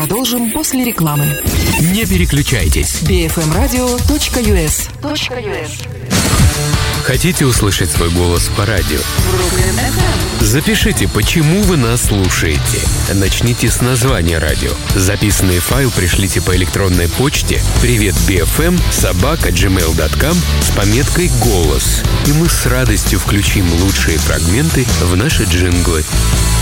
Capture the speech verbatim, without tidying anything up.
Продолжим после рекламы. Не переключайтесь. би эф эм радио точка ю эс. Хотите услышать свой голос по радио? Запишите, почему вы нас слушаете. Начните с названия радио. Записанный файл пришлите по электронной почте привет би эф эм собака джимейл точка ком с пометкой «Голос». И мы с радостью включим лучшие фрагменты в наши джинглы.